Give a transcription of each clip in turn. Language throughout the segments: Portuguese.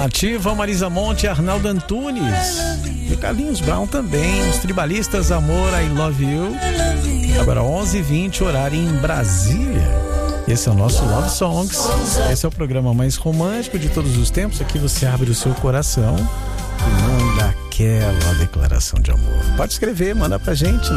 Nativa, Marisa Monte, Arnaldo Antunes e Carlinhos Brown também. Os Tribalistas, Amor, I Love You. Agora 11h20, horário em Brasília. Esse é o nosso Love Songs. Esse é o programa mais romântico de todos os tempos. Aqui você abre o seu coração e manda aquela declaração de amor. Pode escrever, manda pra gente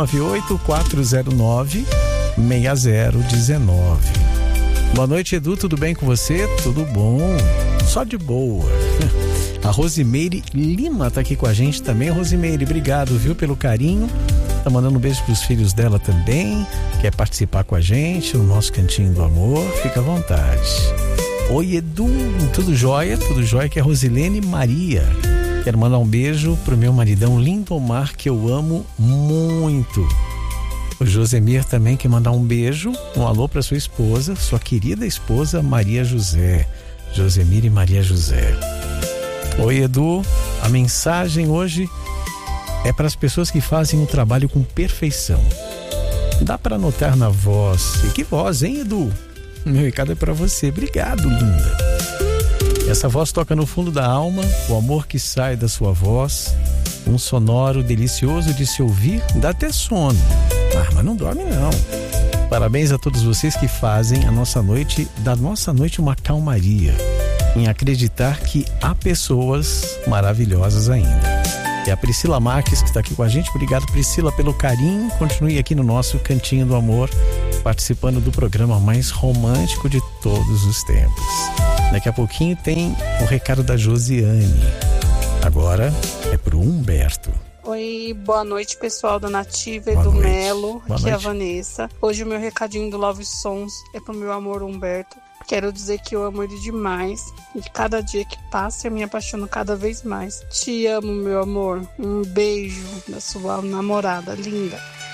9198-409-6019. Boa noite, Edu, tudo bem com você? Tudo bom, só de boa. A Rosimeire Lima tá aqui com a gente também. Rosimeire, obrigado, viu, pelo carinho. Tá mandando um beijo pros filhos dela também. Quer participar com a gente no nosso Cantinho do Amor? Fica à vontade. Oi, Edu, tudo jóia? Tudo jóia, que é Rosilene Maria. Quero mandar um beijo pro meu maridão Lindomar, que eu amo muito. O Josemir também quer mandar um beijo, um alô pra sua esposa, sua querida esposa Maria José. Josemir e Maria José. Oi, Edu, a mensagem hoje é para as pessoas que fazem o trabalho com perfeição. Dá para notar na voz. E que voz, hein, Edu? Meu recado é para você. Obrigado, linda. Essa voz toca no fundo da alma, o amor que sai da sua voz, um sonoro delicioso de se ouvir, dá até sono. Mas não dorme não. Parabéns a todos vocês que fazem da nossa noite uma calmaria, em acreditar que há pessoas maravilhosas ainda. É a Priscila Marques que está aqui com a gente. Obrigado, Priscila, pelo carinho. Continue aqui no nosso Cantinho do Amor, participando do programa mais romântico de todos os tempos. Daqui a pouquinho tem o recado da Josiane. Agora é pro Humberto. Oi, boa noite, pessoal da Nativa e do Melo. Aqui é a Vanessa. Hoje o meu recadinho do Love Songs é pro meu amor Humberto. Quero dizer que eu amo ele demais e cada dia que passa eu me apaixono cada vez mais. Te amo, meu amor. Um beijo da sua namorada linda.